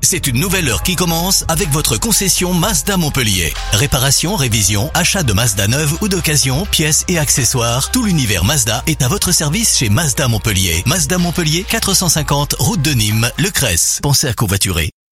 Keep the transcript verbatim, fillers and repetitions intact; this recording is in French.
C'est une nouvelle heure qui commence avec votre concession Mazda Montpellier. Réparation, révision, achat de Mazda neuve ou d'occasion, pièces et accessoires, tout l'univers Mazda est à votre service chez Mazda Montpellier. Mazda Montpellier, quatre cent cinquante route de Nîmes, Le Cresse. Pensez à covoiturer.